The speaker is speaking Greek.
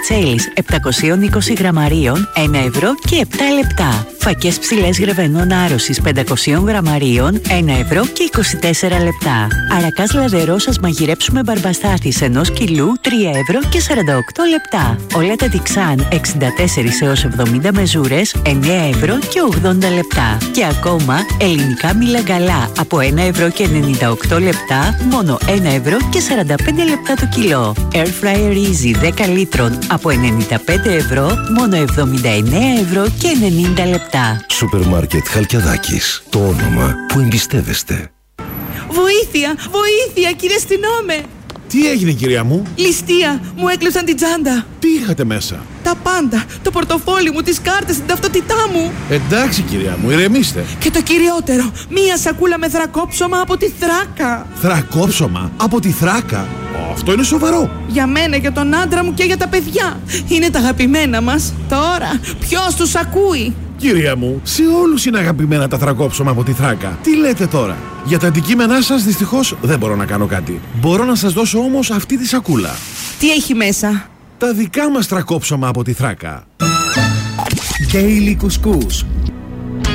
Βερμιτσέλης 720 γραμμαρίων 1 ευρώ και 7 λεπτά. Φακές ψηλές γρεβενών άρρωσης 500 γραμμαρίων 1 ευρώ και 24 λεπτά. Αρακάς λαδερό σας μαγειρέψουμε μπαρμπαστάθης 1 κιλού 3 ευρώ και 48 λεπτά. Όλα τα τιξάν 64 έως 70 μεζούρες 9 ευρώ και 80 λεπτά. Και ακόμα ελληνικά μιλαγκαλά από 1 ευρώ και 98 λεπτά μόνο 1 ευρώ και 45 λεπτά το κιλό. Air Fryer Easy 10 λίτρων από 95 ευρώ μόνο 79 ευρώ και 90 λεπτά. Σούπερ μάρκετ Χαλκιαδάκης. Το όνομα που εμπιστεύεστε. Βοήθεια! Βοήθεια, κύριε αστυνόμε! Τι έγινε, κυρία μου? Ληστεία! Μου έκλεψαν την τσάντα! Τι είχατε μέσα? Τα πάντα! Το πορτοφόλι μου, τις κάρτες, την ταυτότητά μου! Εντάξει, κυρία μου, ηρεμήστε. Και το κυριότερο, μία σακούλα με θρακόψωμα από τη Θράκα! Θρακόψωμα? Από τη Θράκα? Αυτό είναι σοβαρό. Για μένα, για τον άντρα μου και για τα παιδιά. Είναι τα αγαπημένα μας. Τώρα, ποιος τους ακούει? Κυρία μου, σε όλους είναι αγαπημένα τα θρακόψωμα από τη Θράκα. Τι λέτε τώρα? Για τα αντικείμενά σας δυστυχώς δεν μπορώ να κάνω κάτι. Μπορώ να σας δώσω όμως αυτή τη σακούλα. Τι έχει μέσα? Τα δικά μας θρακόψωμα από τη Θράκα. Daily Couscous.